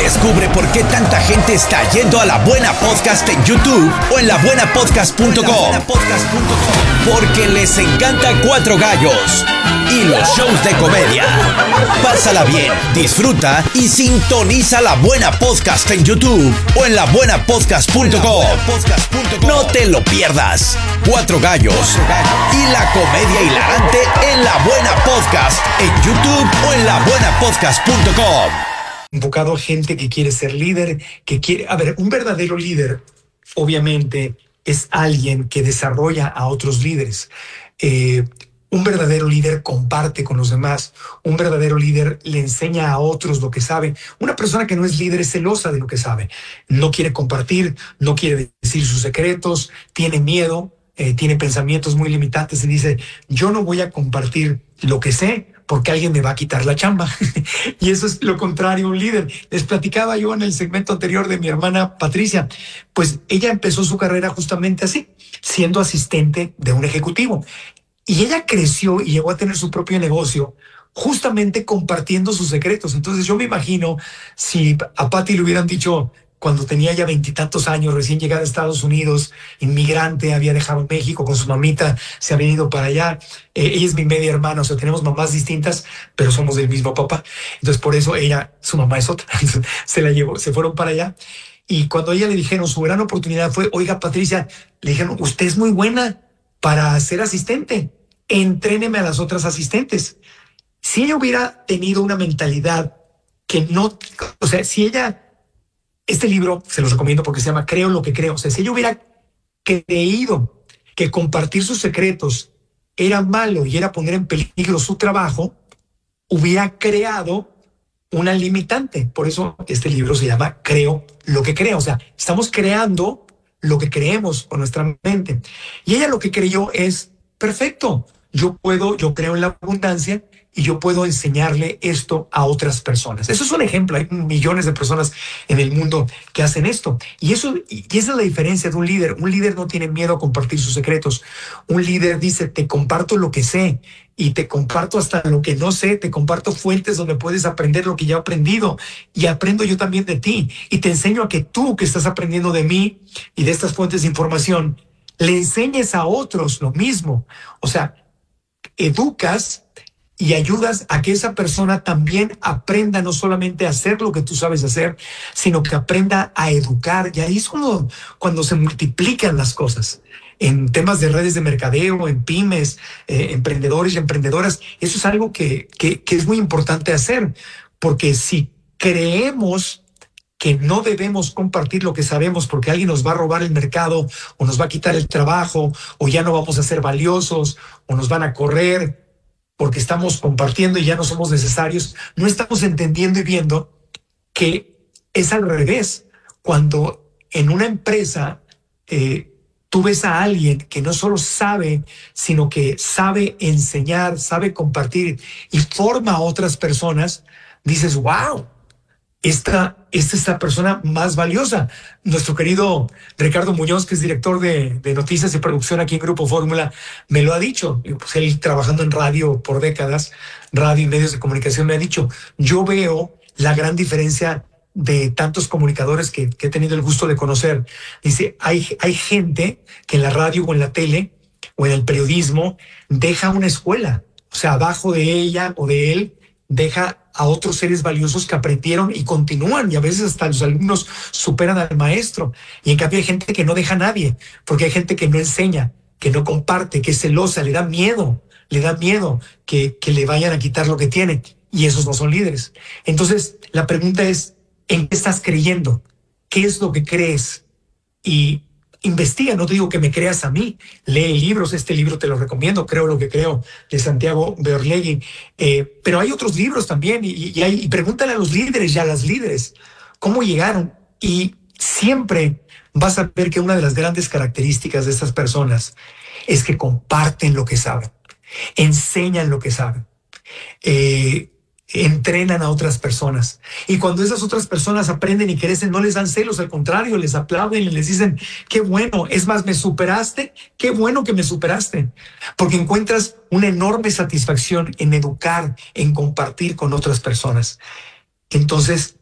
Descubre por qué tanta gente está yendo a La Buena Podcast en YouTube o en labuenapodcast.com. Porque les encanta Cuatro Gallos y los shows de comedia. Pásala bien, disfruta y sintoniza La Buena Podcast en YouTube o en labuenapodcast.com. No te lo pierdas. Cuatro Gallos y la comedia hilarante en La Buena Podcast en YouTube o en labuenapodcast.com. Enfocado a gente que quiere ser líder, que quiere... A ver, un verdadero líder, obviamente, es alguien que desarrolla a otros líderes. Un verdadero líder comparte con los demás. Un verdadero líder le enseña a otros lo que sabe. Una persona que no es líder es celosa de lo que sabe. No quiere compartir, no quiere decir sus secretos, tiene miedo, tiene pensamientos muy limitantes y dice, yo no voy a compartir lo que sé porque alguien me va a quitar la chamba. Y eso es lo contrario a un líder. Les platicaba yo en el segmento anterior de mi hermana Patricia. Pues ella empezó su carrera justamente así, siendo asistente de un ejecutivo. Y ella creció y llegó a tener su propio negocio justamente compartiendo sus secretos. Entonces yo me imagino si a Patty le hubieran dicho cuando tenía ya 20 y tantos años, recién llegada a Estados Unidos, inmigrante, había dejado México con su mamita, se había ido para allá. Ella es mi media hermana, o sea, tenemos mamás distintas, pero somos del mismo papá. Entonces por eso ella, su mamá es otra, se la llevó, se fueron para allá. Y cuando a ella le dijeron, su gran oportunidad fue, oiga, Patricia, le dijeron, usted es muy buena para ser asistente, entréneme a las otras asistentes. Si ella hubiera tenido una mentalidad que no, o sea, si ella, este libro se los recomiendo porque se llama Creo lo que creo, o sea, si ella hubiera creído que compartir sus secretos era malo y era poner en peligro su trabajo, hubiera creado una limitante. Por eso este libro se llama Creo lo que creo, o sea, estamos creando lo que creemos con nuestra mente. Y ella lo que creyó es, perfecto, yo creo en la abundancia y yo puedo enseñarle esto a otras personas. Eso es un ejemplo, hay millones de personas en el mundo que hacen esto. Y esa es la diferencia de un líder. Un líder no tiene miedo a compartir sus secretos. Un líder dice, te comparto lo que sé y te comparto hasta lo que no sé, te comparto fuentes donde puedes aprender lo que ya he aprendido y aprendo yo también de ti y te enseño a que tú que estás aprendiendo de mí y de estas fuentes de información, le enseñes a otros lo mismo. O sea, educas y ayudas a que esa persona también aprenda no solamente a hacer lo que tú sabes hacer, sino que aprenda a educar. Y ahí es cuando se multiplican las cosas. En temas de redes de mercadeo, en pymes, emprendedores y emprendedoras, eso es algo que es muy importante hacer, porque si creemos que no debemos compartir lo que sabemos porque alguien nos va a robar el mercado o nos va a quitar el trabajo o ya no vamos a ser valiosos o nos van a correr porque estamos compartiendo y ya no somos necesarios, no estamos entendiendo y viendo que es al revés. Cuando en una empresa tú ves a alguien que no solo sabe, sino que sabe enseñar, sabe compartir y forma a otras personas, dices, wow, esta es la persona más valiosa. Nuestro querido Ricardo Muñoz, que es director de noticias y producción aquí en Grupo Fórmula, me lo ha dicho. Pues él trabajando en radio por décadas, radio y medios de comunicación, me ha dicho, yo veo la gran diferencia de tantos comunicadores que he tenido el gusto de conocer. Dice, hay gente que en la radio o en la tele o en el periodismo deja una escuela. O sea, abajo de ella o de él deja a otros seres valiosos que aprendieron y continúan, y a veces hasta los alumnos superan al maestro. Y en cambio hay gente que no deja a nadie, porque hay gente que no enseña, que no comparte, que es celosa, le da miedo que le vayan a quitar lo que tiene, y esos no son líderes. Entonces, la pregunta es, ¿en qué estás creyendo? ¿Qué es lo que crees? Y investiga, no te digo que me creas a mí, lee libros, este libro te lo recomiendo, Creo lo que creo, de Santiago Beorlegui, pero hay otros libros también, y pregúntale a los líderes y a las líderes cómo llegaron, y siempre vas a ver que una de las grandes características de estas personas es que comparten lo que saben, enseñan lo que saben, entrenan a otras personas. Y cuando esas otras personas aprenden y crecen, no les dan celos, al contrario, les aplauden y les dicen, qué bueno, es más, me superaste, qué bueno que me superaste. Porque encuentras una enorme satisfacción en educar, en compartir con otras personas. Entonces,